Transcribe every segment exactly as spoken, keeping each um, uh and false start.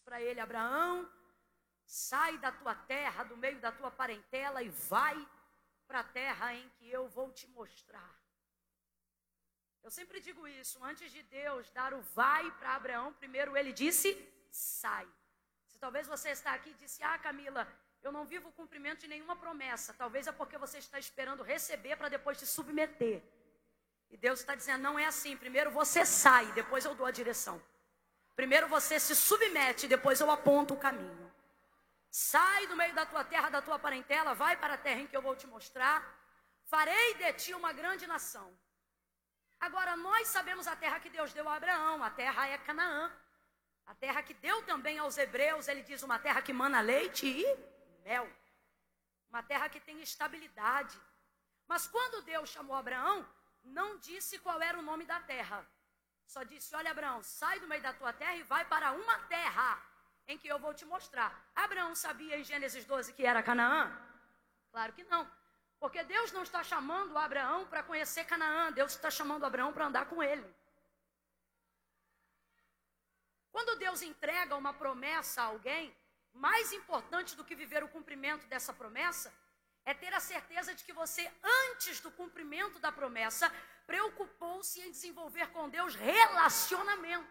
para ele: Abraão, sai da tua terra, do meio da tua parentela e vai para a terra em que eu vou te mostrar. Eu sempre digo isso, antes de Deus dar o vai para Abraão, primeiro ele disse, sai. Se talvez você está aqui e disse: ah, Camila, eu não vivo o cumprimento de nenhuma promessa. Talvez é porque você está esperando receber para depois te submeter. E Deus está dizendo: não é assim. Primeiro você sai, depois eu dou a direção. Primeiro você se submete, depois eu aponto o caminho. Sai do meio da tua terra, da tua parentela, vai para a terra em que eu vou te mostrar. Farei de ti uma grande nação. Agora, nós sabemos a terra que Deus deu a Abraão. A terra é Canaã. A terra que deu também aos hebreus, ele diz, uma terra que mana leite e mel. Uma terra que tem estabilidade. Mas quando Deus chamou Abraão, não disse qual era o nome da terra. Só disse: olha, Abraão, sai do meio da tua terra e vai para uma terra em que eu vou te mostrar. Abraão sabia em Gênesis doze que era Canaã? Claro que não. Porque Deus não está chamando Abraão para conhecer Canaã. Deus está chamando Abraão para andar com ele. Quando Deus entrega uma promessa a alguém, mais importante do que viver o cumprimento dessa promessa, é ter a certeza de que você, antes do cumprimento da promessa, preocupou-se em desenvolver com Deus relacionamento.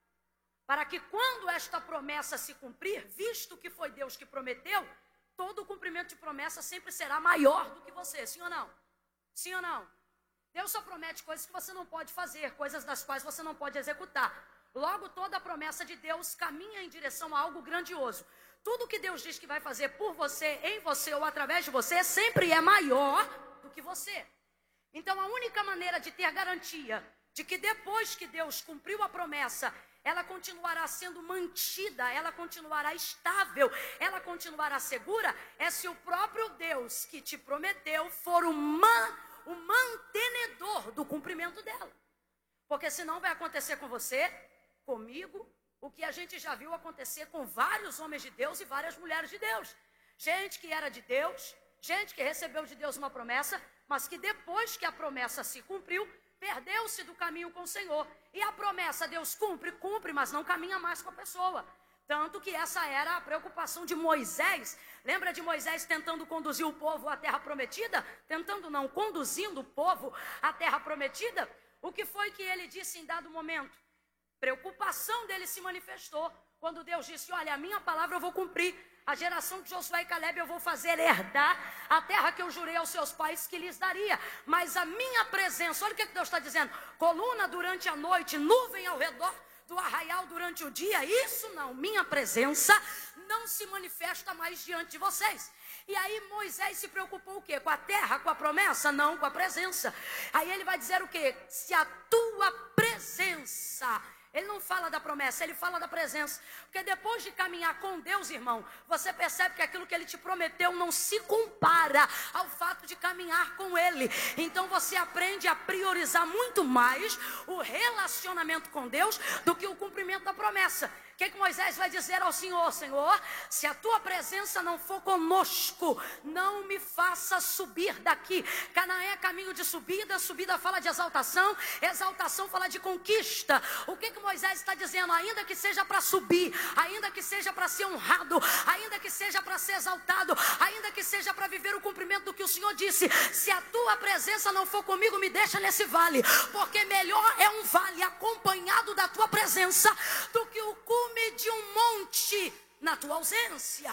Para que quando esta promessa se cumprir, visto que foi Deus que prometeu, todo o cumprimento de promessa sempre será maior do que você, sim ou não? Sim ou não? Deus só promete coisas que você não pode fazer, coisas das quais você não pode executar. Logo, toda a promessa de Deus caminha em direção a algo grandioso. Tudo que Deus diz que vai fazer por você, em você ou através de você, sempre é maior do que você. Então, a única maneira de ter garantia de que depois que Deus cumpriu a promessa, ela continuará sendo mantida, ela continuará estável, ela continuará segura, é se o próprio Deus que te prometeu for o, man, o mantenedor do cumprimento dela. Porque senão vai acontecer com você, comigo, o que a gente já viu acontecer com vários homens de Deus e várias mulheres de Deus. Gente que era de Deus, gente que recebeu de Deus uma promessa, mas que depois que a promessa se cumpriu, perdeu-se do caminho com o Senhor. E a promessa Deus cumpre, cumpre, mas não caminha mais com a pessoa. Tanto que essa era a preocupação de Moisés. Lembra de Moisés tentando conduzir o povo à terra prometida? Tentando não, conduzindo o povo à terra prometida? O que foi que ele disse em dado momento? Preocupação dele se manifestou quando Deus disse: olha, a minha palavra eu vou cumprir. A geração de Josué e Caleb eu vou fazer herdar a terra que eu jurei aos seus pais que lhes daria. Mas a minha presença, olha o que Deus está dizendo: coluna durante a noite, nuvem ao redor do arraial durante o dia. Isso não, minha presença não se manifesta mais diante de vocês. E aí Moisés se preocupou o quê? Com a terra, com a promessa? Não, com a presença. Aí ele vai dizer o quê? Se a tua presença... Ele não fala da promessa, ele fala da presença. Porque depois de caminhar com Deus, irmão, você percebe que aquilo que ele te prometeu não se compara ao fato de caminhar com ele. Então você aprende a priorizar muito mais o relacionamento com Deus do que o cumprimento da promessa. O que, que Moisés vai dizer ao Senhor? Senhor, se a tua presença não for conosco, não me faça subir daqui. Canaã é caminho de subida, subida fala de exaltação, exaltação fala de conquista. O que, que Moisés está dizendo? Ainda que seja para subir, ainda que seja para ser honrado, ainda que seja para ser exaltado, ainda que seja para viver o cumprimento do que o Senhor disse, se a tua presença não for comigo, me deixa nesse vale, porque melhor é um vale acompanhado da tua presença do que o cume de um monte na tua ausência.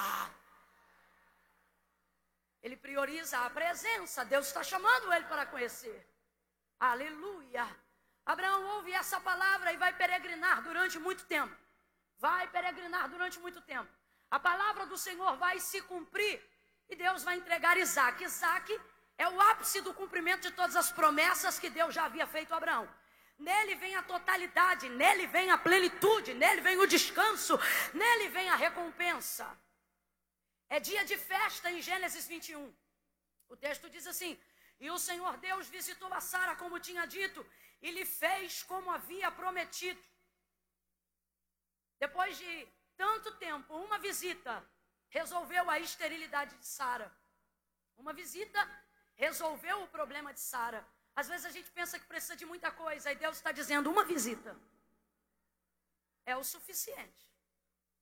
Ele prioriza a presença. Deus está chamando ele para conhecer. Aleluia. Abraão ouve essa palavra e vai peregrinar durante muito tempo. Vai peregrinar durante muito tempo. A palavra do Senhor vai se cumprir e Deus vai entregar Isaac. Isaac é o ápice do cumprimento de todas as promessas que Deus já havia feito a Abraão. Nele vem a totalidade, nele vem a plenitude, nele vem o descanso, nele vem a recompensa. É dia de festa em Gênesis vinte e um. O texto diz assim: e o Senhor Deus visitou a Sara como tinha dito, e lhe fez como havia prometido. Depois de tanto tempo, uma visita resolveu a esterilidade de Sara. Uma visita resolveu o problema de Sara. Às vezes a gente pensa que precisa de muita coisa, e Deus está dizendo: uma visita é o suficiente.